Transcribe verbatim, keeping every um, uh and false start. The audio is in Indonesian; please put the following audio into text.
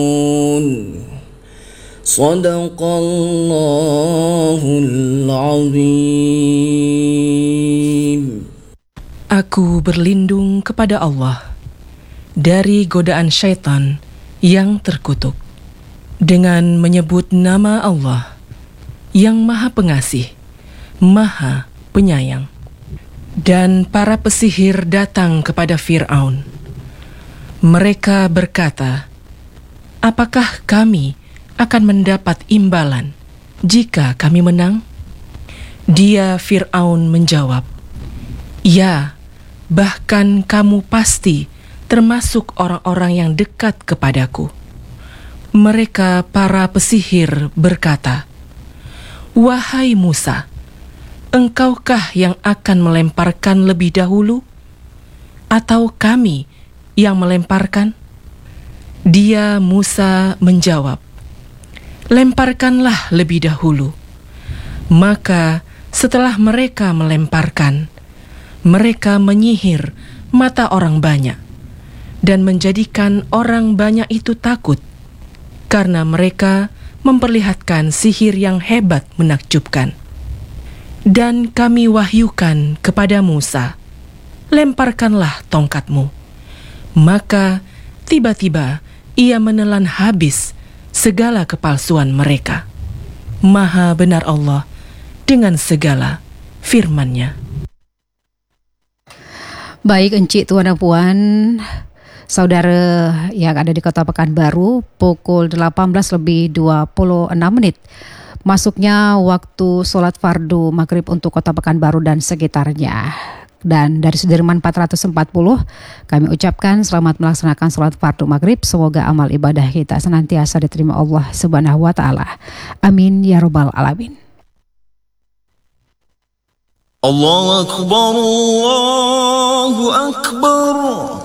Sadaqallahul azim. Aku berlindung kepada Allah dari godaan syaitan yang terkutuk dengan menyebut nama Allah yang Maha Pengasih, Maha Penyayang. Dan para pesihir datang kepada Fir'aun. Mereka berkata, "Apakah kami akan mendapat imbalan jika kami menang?" Dia Fir'aun menjawab, "Ya, bahkan kamu pasti termasuk orang-orang yang dekat kepadaku." Mereka para pesihir berkata, "Wahai Musa, engkaukah yang akan melemparkan lebih dahulu, atau kami yang melemparkan?" Dia Musa menjawab, "Lemparkanlah lebih dahulu." Maka setelah mereka melemparkan, mereka menyihir mata orang banyak dan menjadikan orang banyak itu takut karena mereka memperlihatkan sihir yang hebat menakjubkan. Dan kami wahyukan kepada Musa, "Lemparkanlah tongkatmu." Maka tiba-tiba ia menelan habis segala kepalsuan mereka. Maha benar Allah dengan segala firman-Nya. Baik, encik, tuan dan puan, saudara yang ada di Kota Pekanbaru, pukul delapan belas lebih dua puluh enam menit. Masuknya waktu solat fardu maghrib untuk Kota Pekanbaru dan sekitarnya. Dan dari Sudirman empat ratus empat puluh, kami ucapkan selamat melaksanakan solat fardu maghrib. Semoga amal ibadah kita senantiasa diterima Allah Subhanahu wa Ta'ala. Amin ya Rabbal Alamin. Allahu Akbar, Allahu Akbar.